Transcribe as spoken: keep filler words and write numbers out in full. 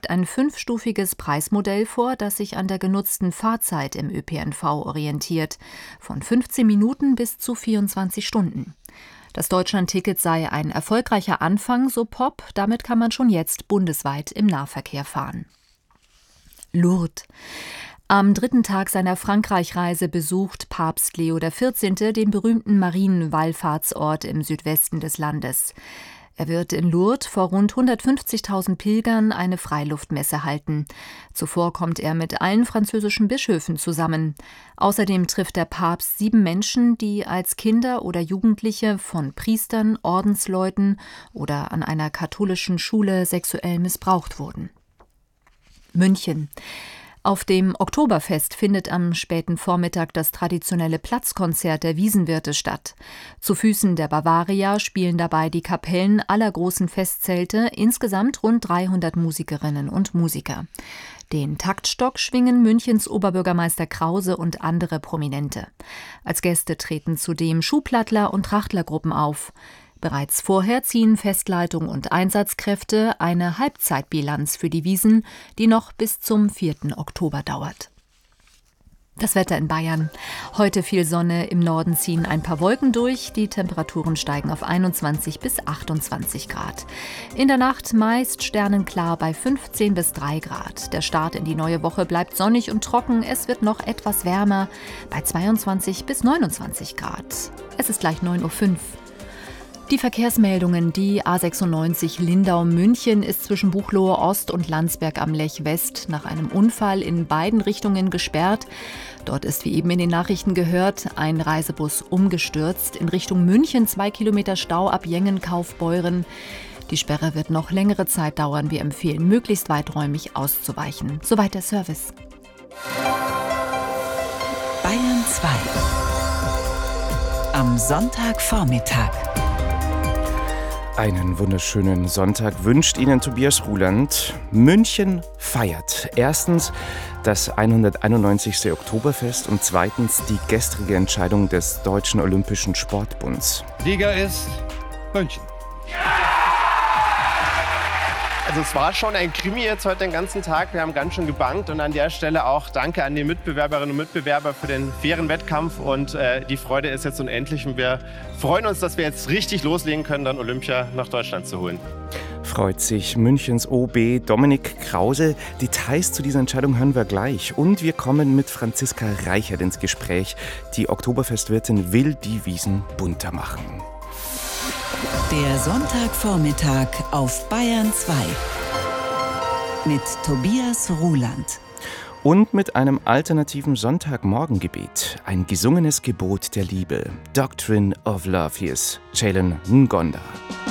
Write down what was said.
schlägt ein fünfstufiges Preismodell vor, das sich an der genutzten Fahrzeit im Ö P N V orientiert, von fünfzehn Minuten bis zu vierundzwanzig Stunden. Das Deutschlandticket sei ein erfolgreicher Anfang, so Popp, damit kann man schon jetzt bundesweit im Nahverkehr fahren. Lourdes. Am dritten Tag seiner Frankreich-Reise besucht Papst Leo der vierzehnte den berühmten Marienwallfahrtsort im Südwesten des Landes. Er wird in Lourdes vor rund hundertfünfzigtausend Pilgern eine Freiluftmesse halten. Zuvor kommt er mit allen französischen Bischöfen zusammen. Außerdem trifft der Papst sieben Menschen, die als Kinder oder Jugendliche von Priestern, Ordensleuten oder an einer katholischen Schule sexuell missbraucht wurden. München. Auf dem Oktoberfest findet am späten Vormittag das traditionelle Platzkonzert der Wiesenwirte statt. Zu Füßen der Bavaria spielen dabei die Kapellen aller großen Festzelte, insgesamt rund dreihundert Musikerinnen und Musiker. Den Taktstock schwingen Münchens Oberbürgermeister Krause und andere Prominente. Als Gäste treten zudem Schuhplattler- und Trachtlergruppen auf. Bereits vorher ziehen Festleitung und Einsatzkräfte eine Halbzeitbilanz für die Wiesn, die noch bis zum vierten Oktober dauert. Das Wetter in Bayern. Heute viel Sonne, im Norden ziehen ein paar Wolken durch. Die Temperaturen steigen auf einundzwanzig bis achtundzwanzig Grad. In der Nacht meist sternenklar bei fünfzehn bis drei Grad. Der Start in die neue Woche bleibt sonnig und trocken. Es wird noch etwas wärmer bei zweiundzwanzig bis neunundzwanzig Grad. Es ist gleich neun Uhr fünf. Die Verkehrsmeldungen. Die A sechsundneunzig Lindau-München ist zwischen Buchloe Ost und Landsberg am Lech West nach einem Unfall in beiden Richtungen gesperrt. Dort ist, wie eben in den Nachrichten gehört, ein Reisebus umgestürzt. In Richtung München zwei Kilometer Stau ab Jengen-Kaufbeuren. Die Sperre wird noch längere Zeit dauern. Wir empfehlen, möglichst weiträumig auszuweichen. Soweit der Service. Bayern zwei. Am Sonntagvormittag. Einen wunderschönen Sonntag wünscht Ihnen Tobias Ruland. München feiert. Erstens das hunderteinundneunzigste Oktoberfest und zweitens die gestrige Entscheidung des Deutschen Olympischen Sportbunds. Sieger ist München. Also es war schon ein Krimi jetzt heute den ganzen Tag. Wir haben ganz schön gebankt und an der Stelle auch danke an die Mitbewerberinnen und Mitbewerber für den fairen Wettkampf und äh, die Freude ist jetzt unendlich und wir freuen uns, dass wir jetzt richtig loslegen können, dann Olympia nach Deutschland zu holen. Freut sich Münchens O B Dominik Krause. Details zu dieser Entscheidung hören wir gleich. Und wir kommen mit Franziska Reichert ins Gespräch. Die Oktoberfestwirtin will die Wiesn bunter machen. Der Sonntagvormittag auf Bayern zwei mit Tobias Ruland. Und mit einem alternativen Sonntagmorgengebet. Ein gesungenes Gebot der Liebe. Doctrine of Love. Hier ist Ceylan Ngonda.